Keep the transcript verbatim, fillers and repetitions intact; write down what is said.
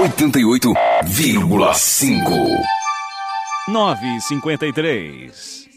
oitenta e oito vírgula cinco. nove e cinquenta e três.